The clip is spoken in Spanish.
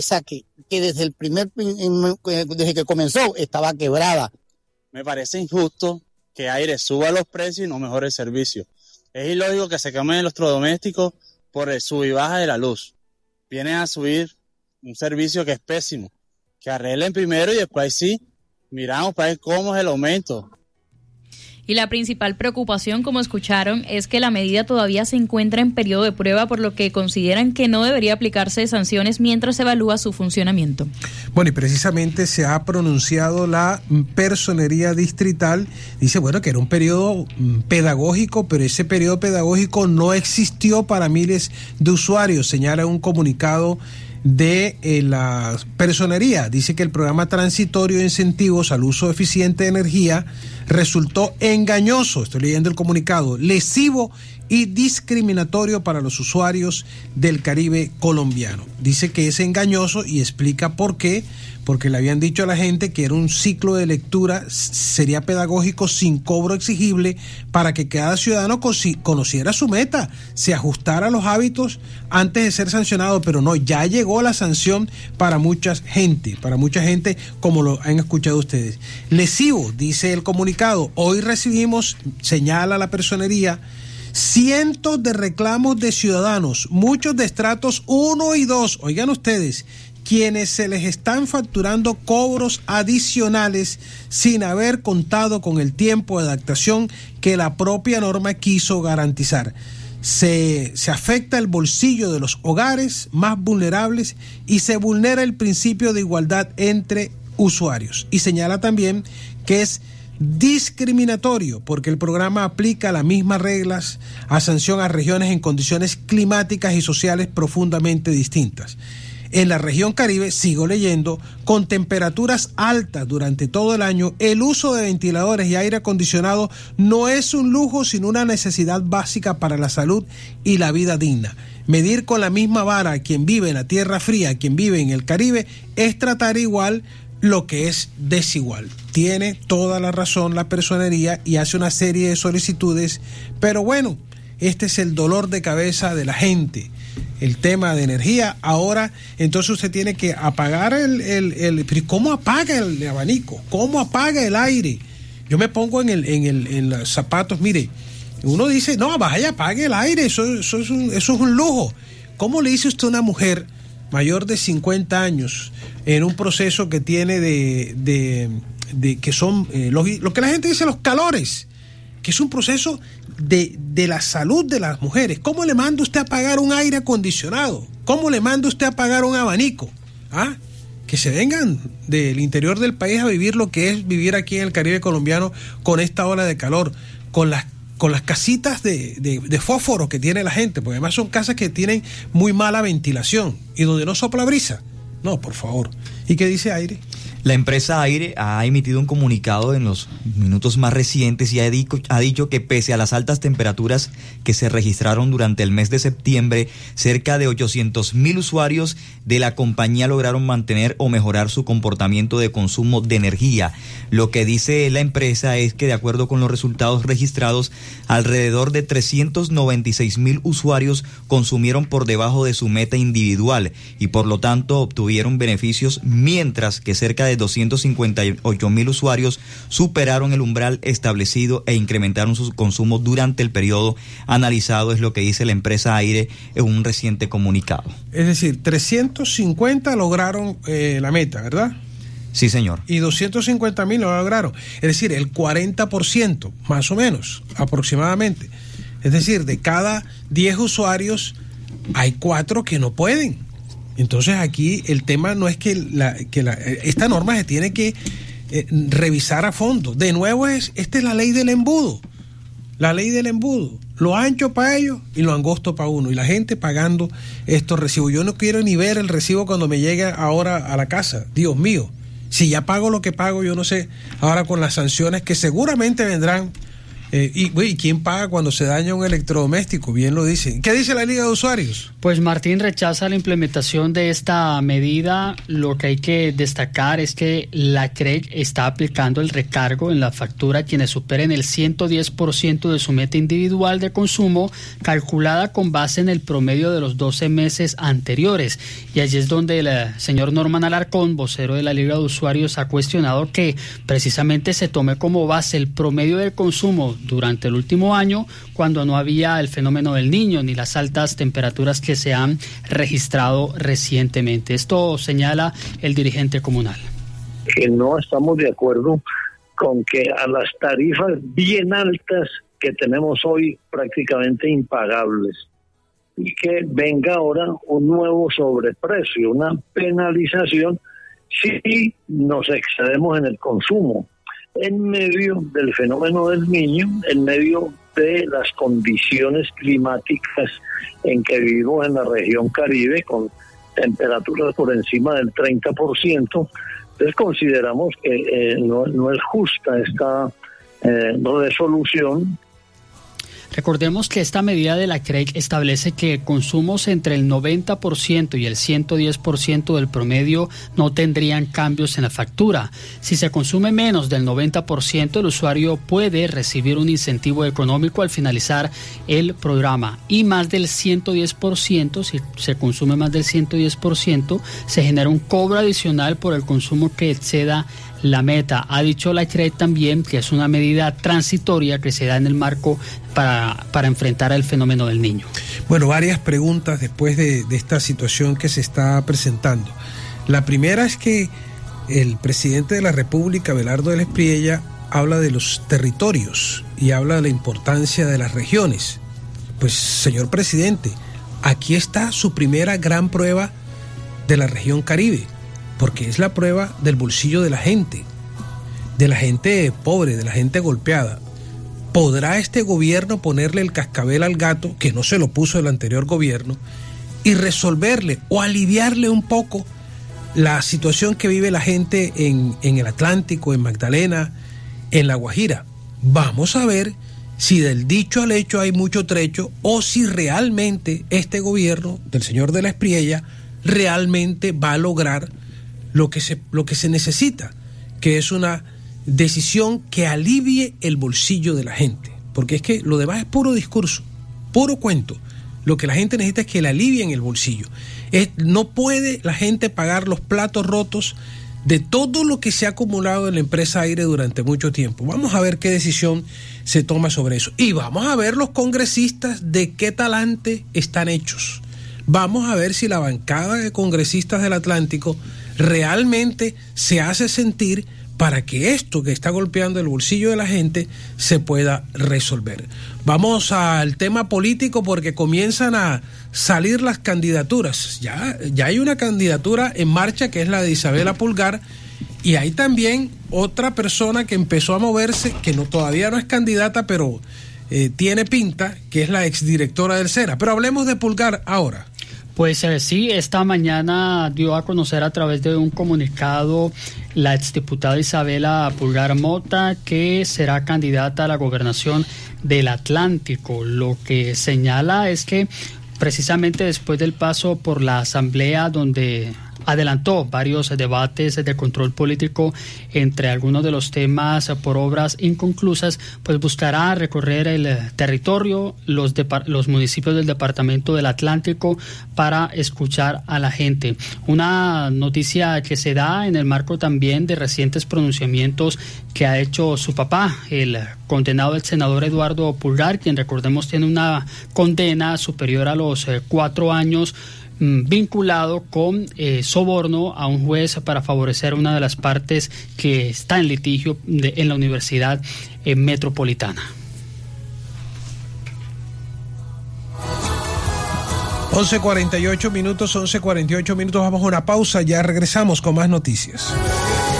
empresa que desde que comenzó estaba quebrada. Me parece injusto que Aire suba los precios y no mejore el servicio. Es ilógico que se quemen electrodomésticos por el sub y baja de la luz. Vienen a subir un servicio que es pésimo. Que arreglen primero y después sí miramos para ver cómo es el aumento. Y la principal preocupación, como escucharon, es que la medida todavía se encuentra en periodo de prueba, por lo que consideran que no debería aplicarse sanciones mientras se evalúa su funcionamiento. Bueno, y precisamente se ha pronunciado la personería distrital, dice, bueno, que era un periodo pedagógico, pero ese periodo pedagógico no existió para miles de usuarios, señala un comunicado de la personería. Dice que el programa transitorio de incentivos al uso eficiente de energía resultó engañoso, estoy leyendo el comunicado, lesivo y discriminatorio para los usuarios del Caribe colombiano. Dice que es engañoso y explica por qué, porque le habían dicho a la gente que era un ciclo de lectura, sería pedagógico sin cobro exigible para que cada ciudadano conociera su meta, se ajustara a los hábitos antes de ser sancionado, pero no, ya llegó la sanción para mucha gente como lo han escuchado ustedes. Lesivo, dice el comunicado, hoy recibimos, señala la personería, cientos de reclamos de ciudadanos, muchos de estratos 1 y 2, oigan ustedes, quienes se les están facturando cobros adicionales sin haber contado con el tiempo de adaptación que la propia norma quiso garantizar. Se afecta el bolsillo de los hogares más vulnerables y se vulnera el principio de igualdad entre usuarios. Y señala también que es discriminatorio porque el programa aplica las mismas reglas a sanción a regiones en condiciones climáticas y sociales profundamente distintas. En la región Caribe, sigo leyendo, con temperaturas altas durante todo el año, el uso de ventiladores y aire acondicionado no es un lujo, sino una necesidad básica para la salud y la vida digna. Medir con la misma vara a quien vive en la tierra fría, a quien vive en el Caribe, es tratar igual lo que es desigual. Tiene toda la razón la personería y hace una serie de solicitudes, pero bueno, este es el dolor de cabeza de la gente, el tema de energía. Ahora, entonces usted tiene que apagar pero ¿cómo apaga el abanico? ¿Cómo apaga el aire? Yo me pongo en los zapatos, mire, uno dice, no, vaya, apague el aire, eso es un lujo. ¿Cómo le dice usted a una mujer mayor de 50 años en un proceso que tiene de que son lo que la gente dice los calores, que es un proceso de la salud de las mujeres? ¿Cómo le manda usted a pagar un aire acondicionado? ¿Cómo le manda usted a pagar un abanico? Que se vengan del interior del país a vivir lo que es vivir aquí en el Caribe colombiano con esta ola de calor, con las casitas de fósforo que tiene la gente, porque además son casas que tienen muy mala ventilación y donde no sopla brisa. No, por favor. ¿Y qué dice Aire? La empresa Aire ha emitido un comunicado en los minutos más recientes y ha dicho que pese a las altas temperaturas que se registraron durante el mes de septiembre, cerca de 800,000 usuarios de la compañía lograron mantener o mejorar su comportamiento de consumo de energía. Lo que dice la empresa es que, de acuerdo con los resultados registrados, alrededor de 396,000 usuarios consumieron por debajo de su meta individual y por lo tanto obtuvieron beneficios, mientras que cerca de 258,000 usuarios superaron el umbral establecido e incrementaron sus consumos durante el periodo analizado, es lo que dice la empresa Aire en un reciente comunicado. Es decir, 350 lograron la meta, ¿verdad? Sí, señor. Y 250,000 lo lograron. Es decir, el 40%, más o menos, aproximadamente. Es decir, de cada 10 usuarios, hay 4 que no pueden. Entonces aquí el tema no es que esta norma se tiene que revisar a fondo. De nuevo, esta es la ley del embudo. La ley del embudo. Lo ancho para ellos y lo angosto para uno. Y la gente pagando estos recibos. Yo no quiero ni ver el recibo cuando me llegue ahora a la casa. Dios mío. Si ya pago lo que pago, yo no sé, ahora con las sanciones que seguramente vendrán ¿Y quién paga cuando se daña un electrodoméstico? Bien lo dicen. ¿Qué dice la Liga de Usuarios? Pues Martín rechaza la implementación de esta medida. Lo que hay que destacar es que la CREC está aplicando el recargo en la factura a quienes superen el 110% de su meta individual de consumo, calculada con base en el promedio de los 12 meses anteriores. Y allí es donde el señor Norman Alarcón, vocero de la Liga de Usuarios, ha cuestionado que precisamente se tome como base el promedio del consumo durante el último año, cuando no había el fenómeno del Niño ni las altas temperaturas que se han registrado recientemente. Esto señala el dirigente comunal. Que no estamos de acuerdo con que a las tarifas bien altas que tenemos hoy, prácticamente impagables, y que venga ahora un nuevo sobreprecio, una penalización si nos excedemos en el consumo, en medio del fenómeno del Niño, en medio de las condiciones climáticas en que vivimos en la región Caribe, con temperaturas por encima del 30%. Entonces consideramos que no es justa esta resolución. Recordemos que esta medida de la CREC establece que consumos entre el 90% y el 110% del promedio no tendrían cambios en la factura. Si se consume menos del 90%, el usuario puede recibir un incentivo económico al finalizar el programa, y más del 110%, si se consume más del 110%, se genera un cobro adicional por el consumo que exceda la meta. Ha dicho la CREC también que es una medida transitoria que se da en el marco para enfrentar el fenómeno del Niño. Bueno, varias preguntas después de esta situación que se está presentando. La primera es que el presidente de la República, Abelardo Vélez Priella, habla de los territorios y habla de la importancia de las regiones. Pues, señor presidente, aquí está su primera gran prueba de la región Caribe, porque es la prueba del bolsillo de la gente pobre, de la gente golpeada. ¿Podrá este gobierno ponerle el cascabel al gato, que no se lo puso el anterior gobierno, y resolverle o aliviarle un poco la situación que vive la gente en el Atlántico, en Magdalena, en La Guajira? Vamos a ver si del dicho al hecho hay mucho trecho, o si realmente este gobierno del señor Vélez Priella realmente va a lograr lo que se necesita, que es una decisión que alivie el bolsillo de la gente, porque es que lo demás es puro discurso, puro cuento. Lo que la gente necesita es que le alivien el bolsillo. No puede la gente pagar los platos rotos de todo lo que se ha acumulado en la empresa Aire durante mucho tiempo. Vamos a ver qué decisión se toma sobre eso, y vamos a ver los congresistas de qué talante están hechos. Vamos a ver si la bancada de congresistas del Atlántico realmente se hace sentir para que esto que está golpeando el bolsillo de la gente se pueda resolver. Vamos al tema político, porque comienzan a salir las candidaturas. Ya hay una candidatura en marcha, que es la de Isabela Pulgar, y hay también otra persona que empezó a moverse, que todavía no es candidata, pero tiene pinta, que es la exdirectora del SENA. Pero hablemos de Pulgar ahora. Pues sí, esta mañana dio a conocer a través de un comunicado la exdiputada Isabela Pulgar Mota que será candidata a la gobernación del Atlántico. Lo que señala es que precisamente después del paso por la asamblea, donde adelantó varios debates de control político entre algunos de los temas por obras inconclusas, pues buscará recorrer el territorio, los municipios del departamento del Atlántico, para escuchar a la gente. Una noticia que se da en el marco también de recientes pronunciamientos que ha hecho su papá, el condenado el senador Eduardo Pulgar, quien, recordemos, tiene una condena superior a los 4 años vinculado con soborno a un juez para favorecer una de las partes que está en litigio en la Universidad Metropolitana. 11:48 minutos, vamos a una pausa, ya regresamos con más noticias.